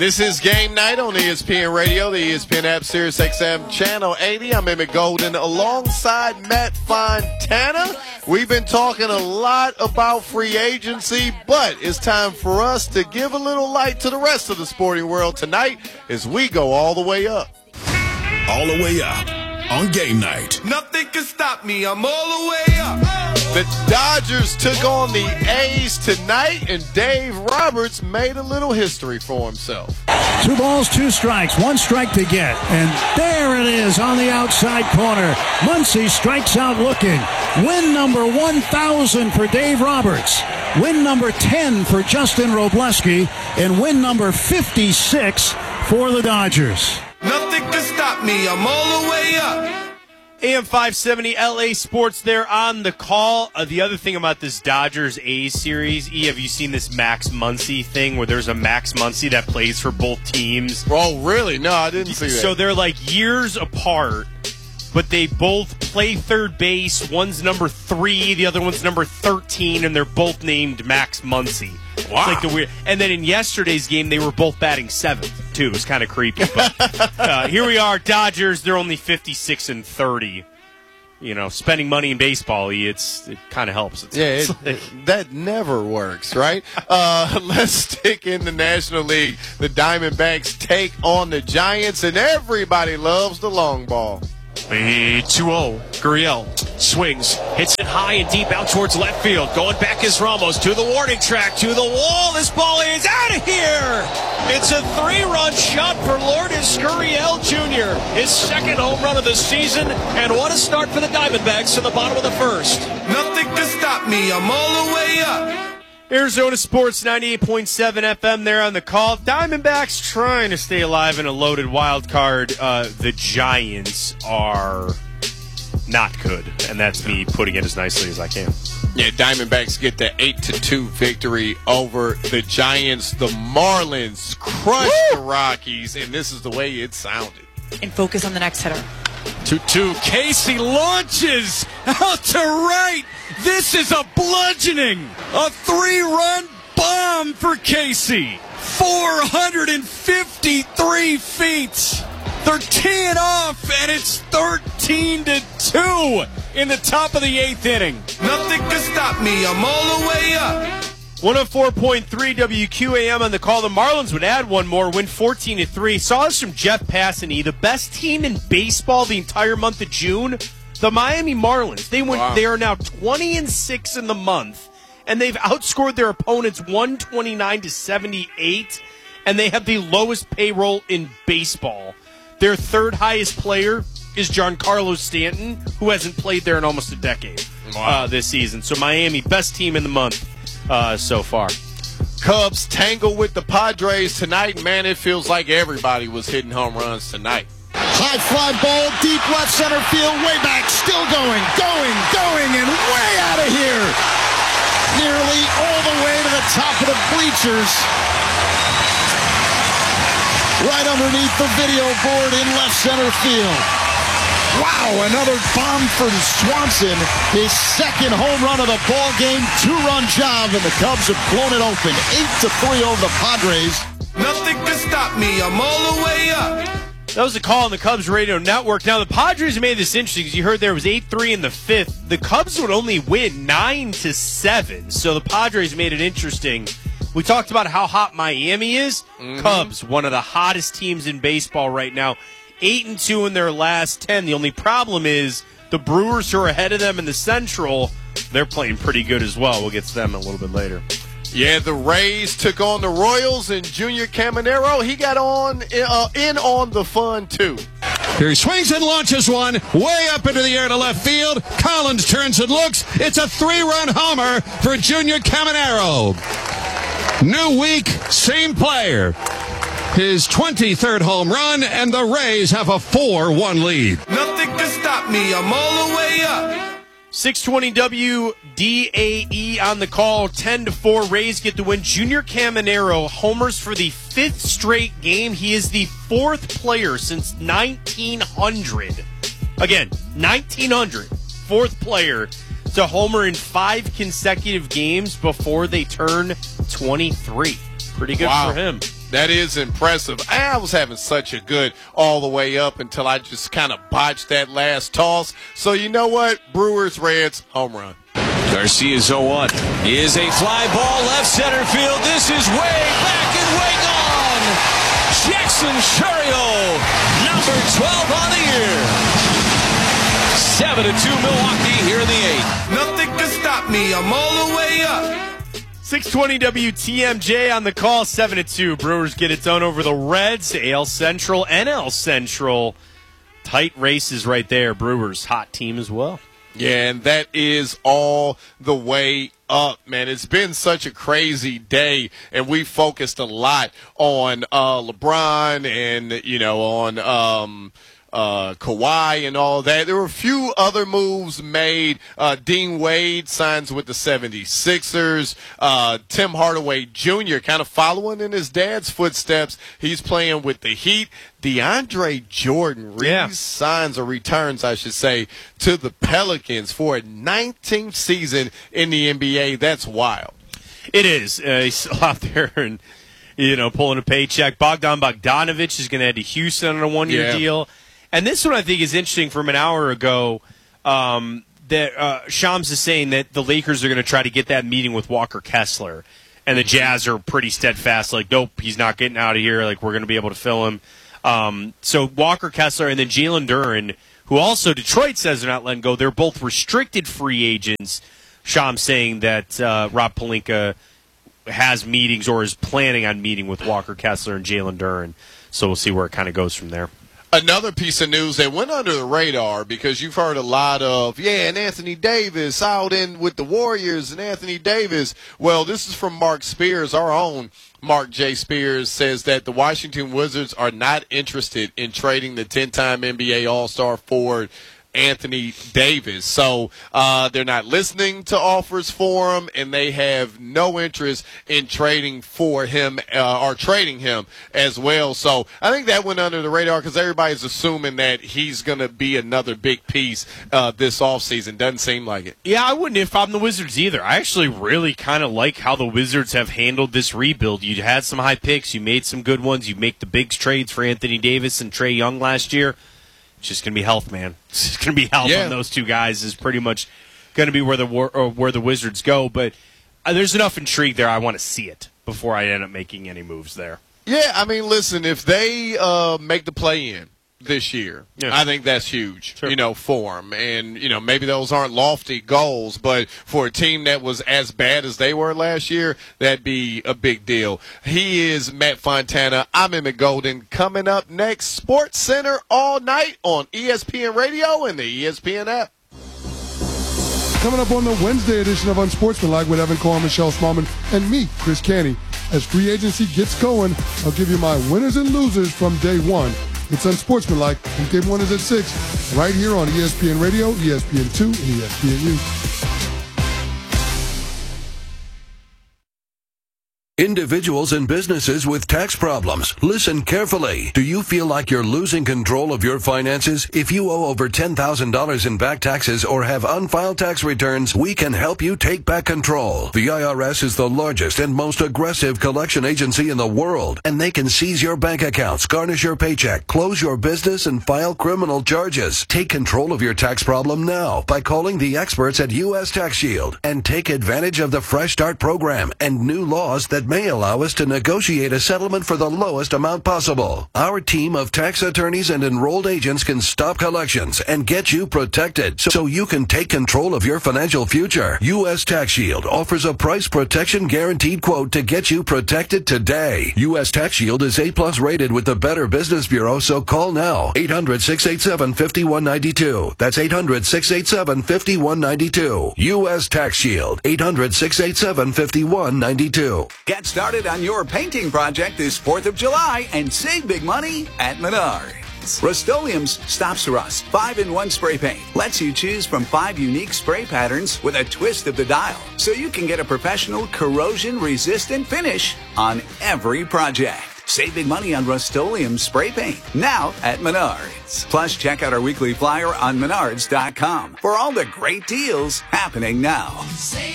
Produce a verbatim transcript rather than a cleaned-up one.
This is Game Night on E S P N Radio, the E S P N app, Sirius X M Channel eighty. I'm Emmett Golden alongside Matt Fontana. We've been talking a lot about free agency, but it's time for us to give a little light to the rest of the sporting world tonight as we go all the way up. All the way up on Game Night. Nothing can stop me. I'm all the way up. The Dodgers took on the A's tonight, and Dave Roberts made a little history for himself. Two balls, two strikes, one strike to get. And there it is on the outside corner. Muncy strikes out looking. Win number one thousand for Dave Roberts. Win number ten for Justin Robleski. And win number fifty-six for the Dodgers. Nothing can stop me. I'm all the way up. A M five seventy L A Sports there on the call. Uh, the other thing about this Dodgers-A's series, E, have you seen this Max Muncy thing where there's a Max Muncy that plays for both teams? Oh, really? No, I didn't see that. So they're like years apart, but they both play third base. One's number three, the other one's number thirteen, and they're both named Max Muncy. Wow. It's like the weird. And then in yesterday's game, they were both batting seventh, too. It was kind of creepy. But uh, here we are, Dodgers. They're only fifty-six and thirty. You know, spending money in baseball, it's it kind of helps. It's, yeah, it's it, like, that never works, right? Uh, let's stick in the National League. The Diamondbacks take on the Giants, and everybody loves the long ball. The two oh, Gurriel swings, hits it high and deep out towards left field. Going back is Ramos to the warning track, to the wall. This ball is out of here. It's a three-run shot for Lourdes Gurriel Junior His second home run of the season, and what a start for the Diamondbacks in the bottom of the first. Nothing can stop me. I'm all the way up. Arizona Sports ninety-eight point seven F M there on the call. Diamondbacks trying to stay alive in a loaded wild card. Uh, the Giants are not good, and that's me putting it as nicely as I can. Yeah, Diamondbacks get the eight to two victory over the Giants. The Marlins crushed Woo! the Rockies, and this is the way it sounded. And focus on the next hitter. two two, Casey launches out to right. This is a bludgeoning. A three-run bomb for Casey. four hundred fifty-three feet. They're teeing off, and it's thirteen to two in the top of the eighth inning. Nothing can stop me. I'm all the way up. one oh four point three W Q A M on the call. The Marlins would add one more, win fourteen to three. Saw this from Jeff Passaney, the best team in baseball the entire month of June. The Miami Marlins. They went. Wow. They are now twenty and six in the month, and they've outscored their opponents one twenty-nine to seventy-eight, and they have the lowest payroll in baseball. Their third highest player is Giancarlo Stanton, who hasn't played there in almost a decade wow. uh, this season. So Miami, best team in the month uh, so far. Cubs tangle with the Padres tonight. Man, it feels like everybody was hitting home runs tonight. High fly ball, deep left center field, way back, still going, going, going, and way out of here. Nearly all the way to the top of the bleachers. Right underneath the video board in left center field. Wow, another bomb for Swanson. His second home run of the ball game. Two-run job, and the Cubs have blown it open. eight to three over the Padres. Nothing can stop me. I'm all the way up. That was a call on the Cubs radio network. Now, the Padres made this interesting because you heard there was eight three in the fifth. The Cubs would only win nine to seven, so the Padres made it interesting. We talked about how hot Miami is. Mm-hmm. Cubs, one of the hottest teams in baseball right now. eight and two in their last ten. The only problem is the Brewers, who are ahead of them in the Central, they're playing pretty good as well. We'll get to them a little bit later. Yeah, the Rays took on the Royals, and Junior Caminero, he got on uh, in on the fun, too. Here he swings and launches one way up into the air to left field. Collins turns and looks. It's a three-run homer for Junior Caminero. New week, same player. His twenty-third home run, and the Rays have a four one lead. Nothing can stop me. I'm all the way up. six twenty W D A E on the call. ten to four. Rays get the win. Junior Caminero homers for the fifth straight game. He is the fourth player since nineteen hundred. Again, nineteen hundred. Fourth player to homer in five consecutive games before they turn twenty-three. Pretty good wow. for him. That is impressive. I was having such a good all the way up until I just kind of botched that last toss. So you know what? Brewers, Reds, home run. Garcia's oh one. Is a fly ball left center field. This is way back and way gone. Jackson Chourio, number twelve on the year. seven to two Milwaukee here in the eighth. Nothing can stop me. I'm all the way up. six twenty W T M J on the call, seven to two. Brewers get it done over the Reds. A L Central, N L Central. Tight races right there. Brewers, hot team as well. Yeah, and that is all the way up, man. It's been such a crazy day, and we focused a lot on uh, LeBron and, you know, on um, uh, Kawhi and all that. There were a few other moves made. Uh, Dean Wade signs with the seventy-sixers. Uh, Tim Hardaway Junior kind of following in his dad's footsteps. He's playing with the Heat. DeAndre Jordan yeah. re-signs or returns, I should say, to the Pelicans for a nineteenth season in the N B A. That's wild. It is. Uh, he's still out there and, you know, pulling a paycheck. Bogdan Bogdanovic is going to head to Houston on a one-year yeah. deal. And this one I think is interesting from an hour ago. Um, that uh, Shams is saying that the Lakers are going to try to get that meeting with Walker Kessler. And the Jazz are pretty steadfast, like, nope, he's not getting out of here. Like, we're going to be able to fill him. Um, so Walker Kessler and then Jalen Duren, who also Detroit says they're not letting go. They're both restricted free agents. Shams saying that uh, Rob Pelinka has meetings or is planning on meeting with Walker Kessler and Jalen Duren. So we'll see where it kind of goes from there. Another piece of news that went under the radar because you've heard a lot of, yeah, and Anthony Davis out in with the Warriors and Anthony Davis. Well, this is from Mark Spears, our own Mark J. Spears, says that the Washington Wizards are not interested in trading the ten-time N B A All-Star forward Anthony Davis. So uh, they're not listening to offers for him, and they have no interest in trading for him uh, or trading him as well. So I think that went under the radar because everybody's assuming that he's going to be another big piece uh, this offseason. Doesn't seem like it. Yeah, I wouldn't if I'm the Wizards either. I actually really kind of like how the Wizards have handled this rebuild. You had some high picks. You made some good ones. You make the big trades for Anthony Davis and Trae Young last year. It's just going to be health, man. It's just going to be health yeah. on those two guys is pretty much going to be where the or where the Wizards go. But uh, there's enough intrigue there. I want to see it before I end up making any moves there. Yeah, I mean, listen, if they uh, make the play-in this year, yeah. I think that's huge, sure. you know, for them. And, you know, maybe those aren't lofty goals, but for a team that was as bad as they were last year, that'd be a big deal. He is Matt Fontana. I'm Emmett Golden. Coming up next, Sports Center all night on E S P N Radio and the E S P N app. Coming up on the Wednesday edition of Unsportsmanlike with Evan Cohen, Michelle Smallman, and me, Chris Canty. As free agency gets going, I'll give you my winners and losers from day one. It's Unsportsmanlike from Game One is at six, right here on E S P N Radio, E S P N two, and E S P N U. Individuals and businesses with tax problems, listen carefully. Do you feel like you're losing control of your finances? If you owe over ten thousand dollars in back taxes or have unfiled tax returns, we can help you take back control. The I R S is the largest and most aggressive collection agency in the world, and they can seize your bank accounts, garnish your paycheck, close your business, and file criminal charges. Take control of your tax problem now by calling the experts at U S Tax Shield and take advantage of the Fresh Start program and new laws that may allow us to negotiate a settlement for the lowest amount possible. Our team of tax attorneys and enrolled agents can stop collections and get you protected so you can take control of your financial future. U S Tax Shield offers a price protection guaranteed quote to get you protected today. U S Tax Shield is A plus rated with the Better Business Bureau, so call now. eight hundred, six eight seven, five one nine two. That's eight hundred, six eight seven, five one nine two. U S Tax Shield. eight hundred, six eight seven, five one nine two. Get started on your painting project this fourth of July and save big money at Menards. Rust-Oleum's Stops Rust five in one spray paint lets you choose from five unique spray patterns with a twist of the dial, so you can get a professional corrosion-resistant finish on every project. Save big money on Rust-Oleum spray paint now at Menards. Plus, check out our weekly flyer on menards dot com for all the great deals happening now.